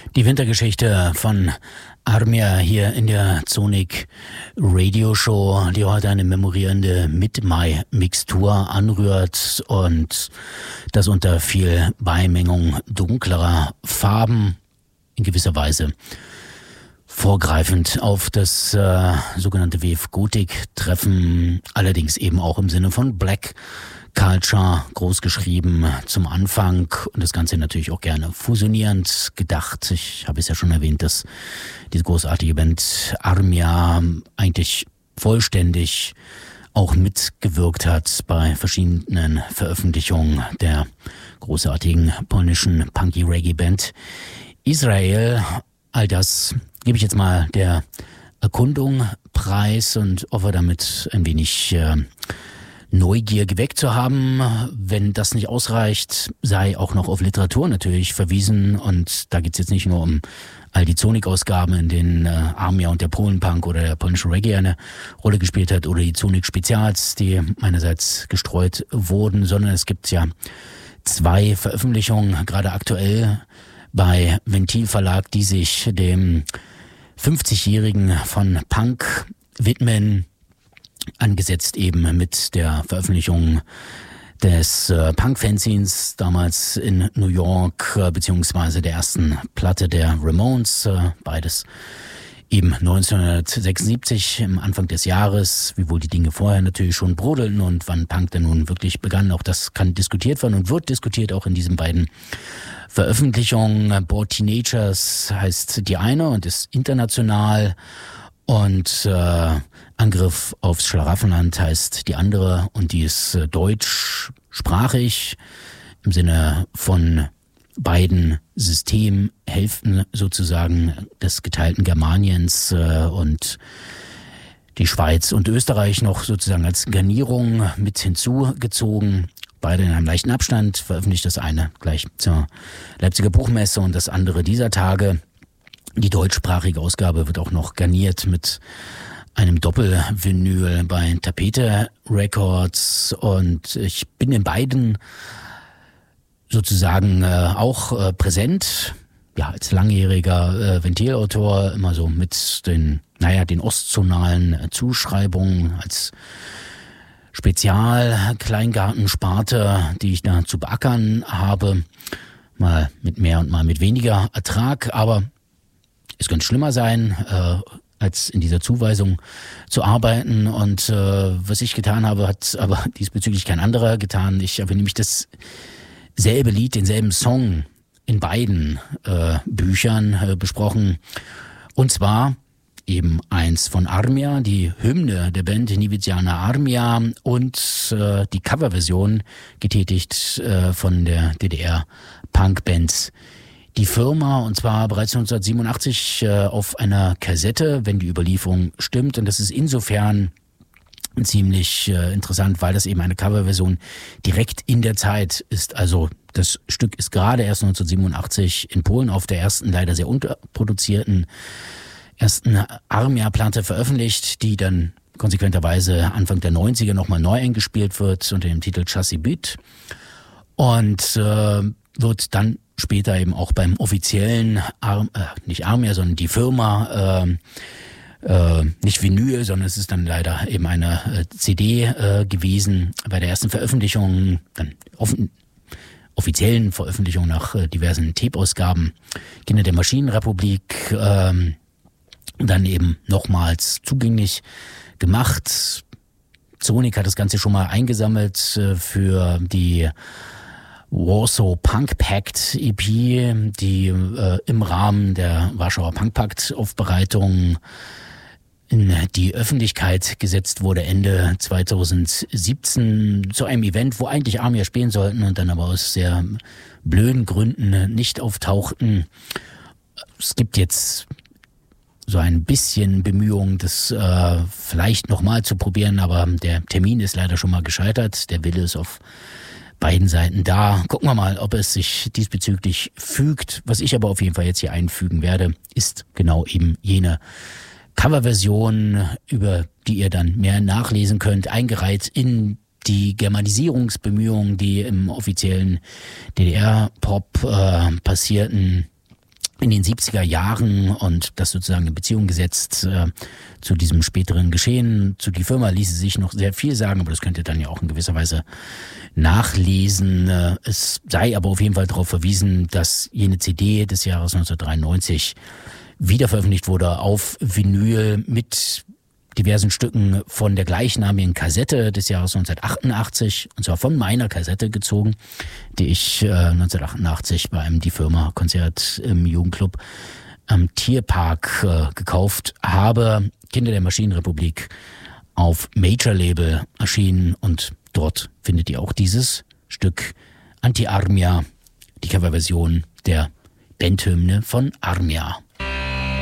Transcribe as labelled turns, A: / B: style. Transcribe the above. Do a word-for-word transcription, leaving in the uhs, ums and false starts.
A: Die Wintergeschichte von Armia hier in der Sonic Radio Show, die heute eine memorierende Mid-Mai-Mixtur anrührt und das unter viel Beimengung dunklerer Farben in gewisser Weise vorgreifend auf das äh, sogenannte Wave Gothic-Treffen, allerdings eben auch im Sinne von Black Culture, großgeschrieben zum Anfang und das Ganze natürlich auch gerne fusionierend gedacht. Ich habe es ja schon erwähnt, dass diese großartige Band Armia eigentlich vollständig auch mitgewirkt hat bei verschiedenen Veröffentlichungen der großartigen polnischen Punky-Reggae-Band Israel. All das gebe ich jetzt mal der Erkundung preis und hoffe damit ein wenig äh, Neugier geweckt zu haben. Wenn das nicht ausreicht, sei auch noch auf Literatur natürlich verwiesen. Und da geht's jetzt nicht nur um all die Sonic-Ausgaben, in denen äh, Armia und der Polenpunk oder der polnische Reggae eine Rolle gespielt hat oder die Sonic-Spezials, die meinerseits gestreut wurden, sondern es gibt ja zwei Veröffentlichungen, gerade aktuell bei Ventil Verlag, die sich dem fünfzigjährigen von Punk widmen, angesetzt eben mit der Veröffentlichung des äh, Punk-Fanzines damals in New York, äh, beziehungsweise der ersten Platte der Ramones, äh, beides eben neunzehnhundertsechsundsiebzig, im Anfang des Jahres, wiewohl die Dinge vorher natürlich schon brodelten und wann Punk denn nun wirklich begann, auch das kann diskutiert werden und wird diskutiert auch in diesen beiden Veröffentlichungen. Bored Teenagers heißt die eine und ist international und äh, Angriff aufs Schlaraffenland heißt die andere und die ist äh, deutschsprachig im Sinne von beiden Systemhälften sozusagen des geteilten Germaniens äh, und die Schweiz und Österreich noch sozusagen als Garnierung mit hinzugezogen. Beide in einem leichten Abstand, veröffentlicht das eine gleich zur Leipziger Buchmesse und das andere dieser Tage. Die deutschsprachige Ausgabe wird auch noch garniert mit einem Doppelvinyl bei Tapete Records und ich bin in beiden sozusagen äh, auch äh, präsent, ja, als langjähriger äh, Ventilautor, immer so mit den, naja, den ostzonalen äh, Zuschreibungen als Spezial-Kleingartensparte, die ich da zu beackern habe, mal mit mehr und mal mit weniger Ertrag, aber es könnte schlimmer sein, äh, als in dieser Zuweisung zu arbeiten. Und äh, was ich getan habe, hat aber diesbezüglich kein anderer getan. Ich habe nämlich dasselbe Lied, denselben Song in beiden äh, Büchern äh, besprochen. Und zwar eben eins von Armia, die Hymne der Band Niviziana Armia und äh, die Coverversion getätigt äh, von der D D R-Punkband Die Firma, und zwar bereits neunzehnhundertsiebenundachtzig äh, auf einer Kassette, wenn die Überlieferung stimmt. Und das ist insofern ziemlich äh, interessant, weil das eben eine Coverversion direkt in der Zeit ist. Also das Stück ist gerade erst neunzehnhundertsiebenundachtzig in Polen auf der ersten, leider sehr unterproduzierten ersten Armia-Platte veröffentlicht, die dann konsequenterweise Anfang der neunziger nochmal neu eingespielt wird unter dem Titel Chassis Beat und äh, wird dann später eben auch beim offiziellen, Arm, äh, nicht Armia, sondern die Firma, äh, äh, nicht Vinyl, sondern es ist dann leider eben eine äh, C D äh, gewesen bei der ersten Veröffentlichung, dann offen, offiziellen Veröffentlichung nach äh, diversen Tape-Ausgaben, Kinder der Maschinenrepublik, äh, dann eben nochmals zugänglich gemacht. Sonic hat das Ganze schon mal eingesammelt äh, für die Warsaw Punk Pact E P, die äh, im Rahmen der Warschauer Punk Pact Aufbereitung in die Öffentlichkeit gesetzt wurde Ende zweitausendsiebzehn zu einem Event, wo eigentlich Armia spielen sollten und dann aber aus sehr blöden Gründen nicht auftauchten. Es gibt jetzt so ein bisschen Bemühungen, das äh, vielleicht nochmal zu probieren, aber der Termin ist leider schon mal gescheitert. Der Wille ist auf beiden Seiten da. Gucken wir mal, ob es sich diesbezüglich fügt. Was ich aber auf jeden Fall jetzt hier einfügen werde, ist genau eben jene Coverversion, über die ihr dann mehr nachlesen könnt, eingereiht in die Germanisierungsbemühungen, die im offiziellen D D R-Pop äh, passierten. in den siebziger Jahren und das sozusagen in Beziehung gesetzt äh, zu diesem späteren Geschehen. Zu die Firma ließe sich noch sehr viel sagen, aber das könnt ihr dann ja auch in gewisser Weise nachlesen. Äh, es sei aber auf jeden Fall darauf verwiesen, dass jene C D des Jahres neunzehnhundertdreiundneunzig wieder veröffentlicht wurde auf Vinyl mit diversen Stücken von der gleichnamigen Kassette des Jahres neunzehnhundertachtundachtzig, und zwar von meiner Kassette gezogen, die ich äh, neunzehnhundertachtundachtzig bei einem Die Firma Konzert im Jugendclub am Tierpark äh, gekauft habe. Kinder der Maschinenrepublik auf Major Label erschienen und dort findet ihr auch dieses Stück Anti-Armia, die Coverversion der Bandhymne von Armia.